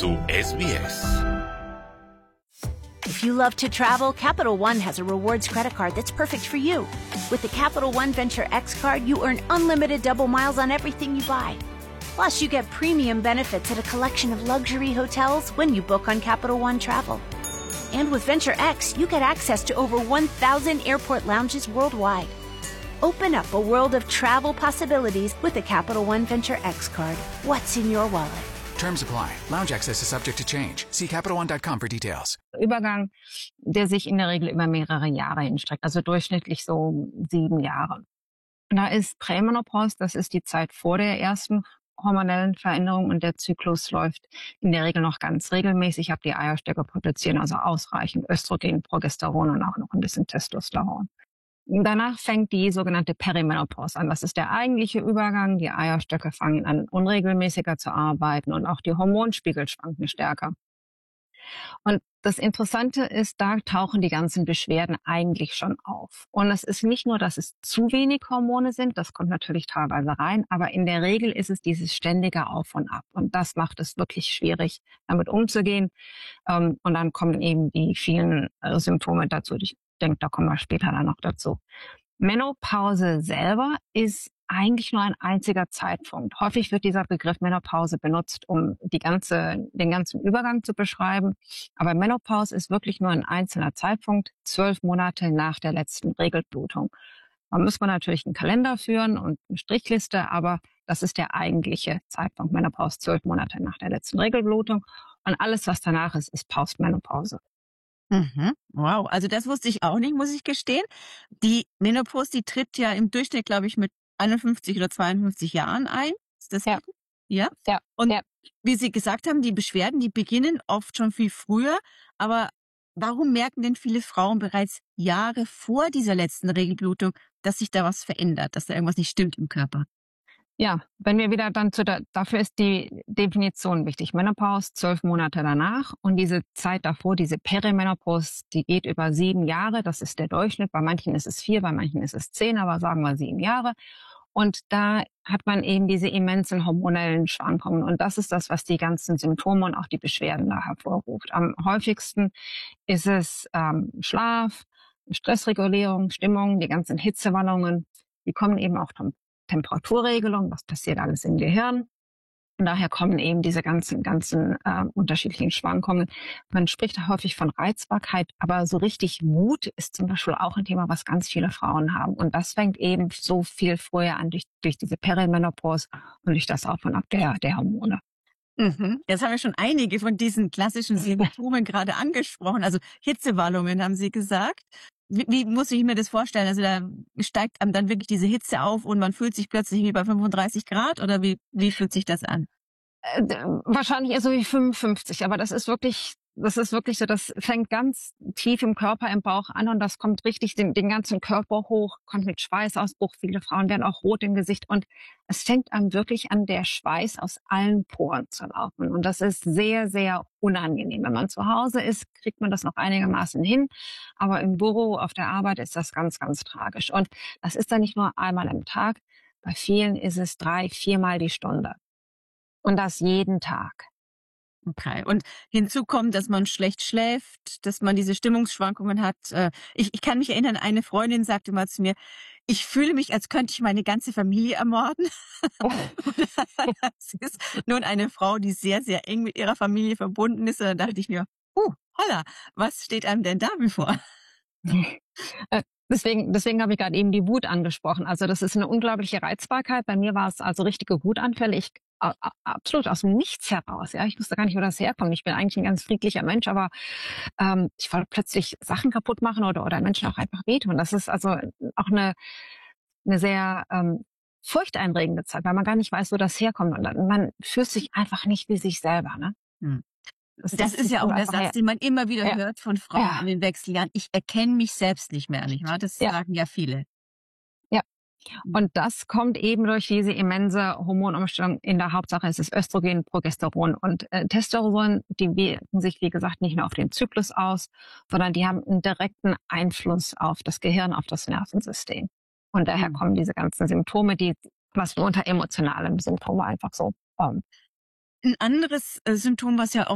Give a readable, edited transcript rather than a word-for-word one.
zu SBS. If you love to travel, Capital One has a rewards credit card that's perfect for you. With the Capital One Venture X card, you earn unlimited double miles on everything you buy. Plus, you get premium benefits at a collection of luxury hotels when you book on Capital One Travel. And with Venture X, you get access to over 1,000 airport lounges worldwide. Open up a world of travel possibilities with the Capital One Venture X card. What's in your wallet? Terms apply. Lounge access is subject to change. See CapitalOne.com for details. Übergang, der sich in der Regel über mehrere Jahre hinstreckt, also durchschnittlich so 7 Jahre. Und da ist Prämenopause, das ist die Zeit vor der ersten hormonellen Veränderung und der Zyklus läuft in der Regel noch ganz regelmäßig ab. Die Eierstöcke produzieren also ausreichend Östrogen, Progesteron und auch noch ein bisschen Testosteron. Danach fängt die sogenannte Perimenopause an. Das ist der eigentliche Übergang. Die Eierstöcke fangen an, unregelmäßiger zu arbeiten und auch die Hormonspiegel schwanken stärker. Und das Interessante ist, da tauchen die ganzen Beschwerden eigentlich schon auf. Und es ist nicht nur, dass es zu wenig Hormone sind, das kommt natürlich teilweise rein, aber in der Regel ist es dieses ständige Auf und Ab. Und das macht es wirklich schwierig, damit umzugehen. Und dann kommen eben die vielen Symptome dazu. Ich denke, da kommen wir später dann noch dazu. Menopause selber ist eigentlich nur ein einziger Zeitpunkt. Häufig wird dieser Begriff Menopause benutzt, um den ganzen Übergang zu beschreiben. Aber Menopause ist wirklich nur ein einzelner Zeitpunkt, 12 Monate nach der letzten Regelblutung. Da muss man natürlich einen Kalender führen und eine Strichliste, aber das ist der eigentliche Zeitpunkt. Menopause 12 Monate nach der letzten Regelblutung. Und alles, was danach ist, ist Postmenopause. Mhm. Wow, also das wusste ich auch nicht, muss ich gestehen. Die Menopause, die tritt ja im Durchschnitt, glaube ich, mit 51 oder 52 Jahren ein. Ist das Ja. richtig? Ja. Ja. Und Ja. wie Sie gesagt haben, die Beschwerden, die beginnen oft schon viel früher. Aber warum merken denn viele Frauen bereits Jahre vor dieser letzten Regelblutung, dass sich da was verändert, dass da irgendwas nicht stimmt im Körper? Ja, wenn wir wieder dann dafür ist die Definition wichtig. Menopause 12 Monate danach und diese Zeit davor, diese Perimenopause, die geht über 7 Jahre. Das ist der Durchschnitt. Bei manchen ist es 4, bei manchen ist es 10, aber sagen wir 7 Jahre. Und da hat man eben diese immensen hormonellen Schwankungen. Und das ist das, was die ganzen Symptome und auch die Beschwerden da hervorruft. Am häufigsten ist es Schlaf, Stressregulierung, Stimmung, die ganzen Hitzewallungen. Die kommen eben auch vom Temperaturregelung, was passiert alles im Gehirn. Und daher kommen eben diese ganzen unterschiedlichen Schwankungen. Man spricht häufig von Reizbarkeit, aber so richtig Wut ist zum Beispiel auch ein Thema, was ganz viele Frauen haben. Und das fängt eben so viel früher an durch diese Perimenopause und durch das Auf und Ab der Hormone. Mhm. Jetzt haben wir schon einige von diesen klassischen Symptomen gerade angesprochen. Also Hitzewallungen, haben Sie gesagt. Wie muss ich mir das vorstellen? Also da steigt einem dann wirklich diese Hitze auf und man fühlt sich plötzlich wie bei 35 Grad oder wie fühlt sich das an? Wahrscheinlich eher so wie 55, aber das ist wirklich so, das fängt ganz tief im Körper, im Bauch an und das kommt richtig den ganzen Körper hoch, kommt mit Schweißausbruch. Viele Frauen werden auch rot im Gesicht und es fängt an wirklich an, der Schweiß aus allen Poren zu laufen. Und das ist sehr, sehr unangenehm. Wenn man zu Hause ist, kriegt man das noch einigermaßen hin. Aber im Büro, auf der Arbeit ist das ganz, ganz tragisch. Und das ist dann nicht nur einmal am Tag. Bei vielen ist es 3-4 Mal die Stunde. Und das jeden Tag. Okay. Und hinzu kommt, dass man schlecht schläft, dass man diese Stimmungsschwankungen hat. Ich kann mich erinnern, eine Freundin sagte mal zu mir, ich fühle mich, als könnte ich meine ganze Familie ermorden. Sie ist nun eine Frau, die sehr, sehr eng mit ihrer Familie verbunden ist. Und dann dachte ich mir, holla, was steht einem denn da bevor? Deswegen habe ich gerade eben die Wut angesprochen. Also das ist eine unglaubliche Reizbarkeit. Bei mir war es also richtige Wutanfälle. Absolut aus dem Nichts heraus. Ja, ich wusste gar nicht, wo das herkommt. Ich bin eigentlich ein ganz friedlicher Mensch, aber ich wollte plötzlich Sachen kaputt machen oder Menschen auch einfach wehtun. Das ist also auch eine sehr furchteinregende Zeit, weil man gar nicht weiß, wo das herkommt. Und man fühlt sich einfach nicht wie sich selber. Ne? Hm. Das ist ja auch der Satz, den man immer wieder hört von Frauen in den Wechseljahren. Ich erkenne mich selbst nicht mehr, nicht wahr? Das sagen ja viele. Ja. Und das kommt eben durch diese immense Hormonumstellung. In der Hauptsache ist es Östrogen, Progesteron und Testosteron. Die wirken sich, wie gesagt, nicht nur auf den Zyklus aus, sondern die haben einen direkten Einfluss auf das Gehirn, auf das Nervensystem. Und daher kommen diese ganzen Symptome, was wir unter emotionalem Symptom einfach so Ein anderes Symptom, was ja auch